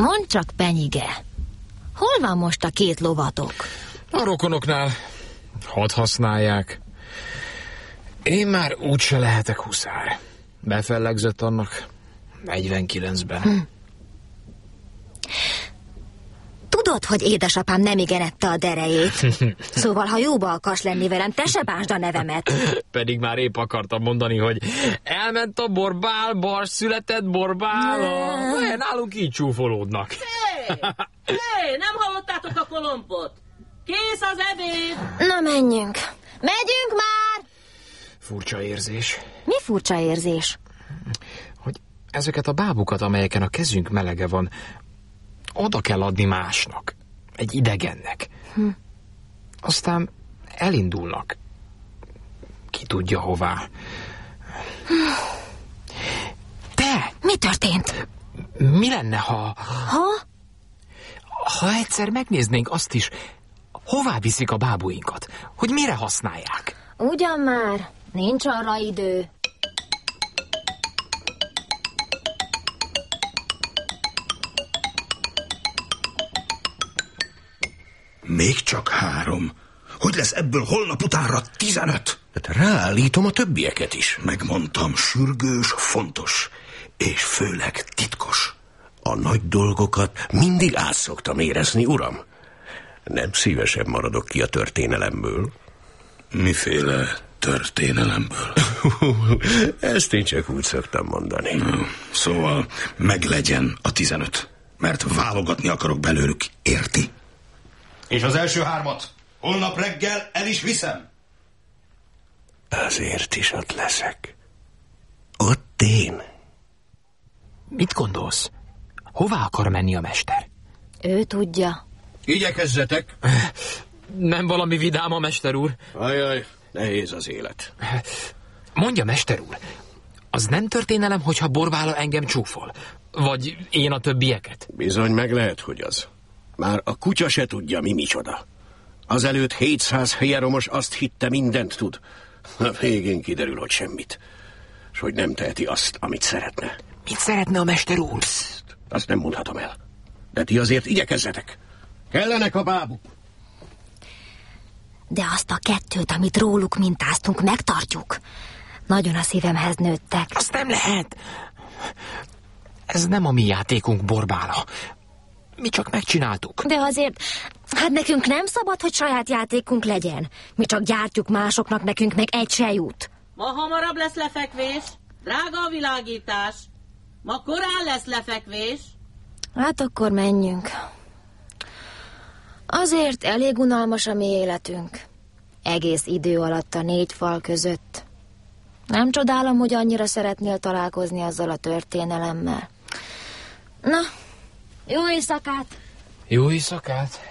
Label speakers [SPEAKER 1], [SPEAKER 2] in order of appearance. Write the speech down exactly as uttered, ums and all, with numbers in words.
[SPEAKER 1] Mondd csak, Penyige, hol van most a két lovatok?
[SPEAKER 2] A rokonoknál. Hadd használják. Én már úgyse lehetek huszár. Befellegzett annak negyvenkilencben. Hm.
[SPEAKER 1] Tudod, hogy édesapám nemigen ette a derejét. Szóval, ha jóba akarsz lenni velem, te se bánsd a nevemet.
[SPEAKER 2] Pedig már épp akartam mondani, hogy elment a borbál, bars született borbála. Ne. Nálunk így csúfolódnak.
[SPEAKER 3] Hé! Hé! Nem hallottátok a kolompot? Kész az ebéd!
[SPEAKER 1] Na, menjünk. Megyünk már!
[SPEAKER 2] Furcsa érzés.
[SPEAKER 1] Mi furcsa érzés?
[SPEAKER 2] Hogy ezeket a bábukat, amelyeken a kezünk melege van, oda kell adni másnak, egy idegennek. Hm. Aztán elindulnak. Ki tudja hová. Te!
[SPEAKER 1] Mi történt?
[SPEAKER 2] Mi lenne, ha...
[SPEAKER 1] Ha?
[SPEAKER 2] Ha egyszer megnéznénk azt is, hová viszik a bábuinkat, hogy mire használják.
[SPEAKER 1] Ugyan már, nincs arra idő.
[SPEAKER 4] Még csak három. Hogy lesz ebből holnap utánra tizenöt?
[SPEAKER 5] Hát ráállítom a többieket is.
[SPEAKER 4] Megmondtam, sürgős, fontos, és főleg titkos.
[SPEAKER 5] A nagy dolgokat mindig át szoktam érezni, uram. Nem szívesen maradok ki a történelemből.
[SPEAKER 4] Miféle történelemből?
[SPEAKER 5] Ezt én csak úgy szoktam mondani.
[SPEAKER 4] No, szóval meglegyen a tizenöt, mert válogatni akarok belőlük, érti? És az első hármat holnap reggel el is viszem.
[SPEAKER 5] Azért is ott leszek. Ott én.
[SPEAKER 2] Mit gondolsz? Hová akar menni a mester?
[SPEAKER 1] Ő tudja.
[SPEAKER 4] Igyekezzetek.
[SPEAKER 2] Nem valami vidám a mester úr?
[SPEAKER 5] Ajaj, nehéz az élet.
[SPEAKER 2] Mondja, mester úr, az nem történelem, hogyha borbála engem csúfol? Vagy én a többieket?
[SPEAKER 5] Bizony meg lehet, hogy az. Már a kutya se tudja, mi micsoda. Azelőtt hétszáz hieromos azt hitte, mindent tud. A végén kiderül, hogy semmit. És hogy nem teheti azt, amit szeretne.
[SPEAKER 2] Mit szeretne a mester úr?
[SPEAKER 5] Pszt, azt nem mondhatom el. De ti azért igyekezzetek. Kellenek a bábuk.
[SPEAKER 1] De azt a kettőt, amit róluk mintáztunk, megtartjuk. Nagyon a szívemhez nőttek.
[SPEAKER 2] Azt nem lehet. Ez nem a mi játékunk, borbála. Mi csak megcsináltuk.
[SPEAKER 1] De azért, hát nekünk nem szabad, hogy saját játékunk legyen. Mi csak gyártjuk másoknak, nekünk meg egy se jut.
[SPEAKER 3] Ma hamarabb lesz lefekvés. Drága a világítás. Ma korán lesz lefekvés.
[SPEAKER 1] Hát akkor menjünk. Azért elég unalmas a mi életünk. Egész idő alatt a négy fal között. Nem csodálom, hogy annyira szeretnél találkozni azzal a történelemmel. Na, jó éjszakát!
[SPEAKER 2] Jó éjszakát!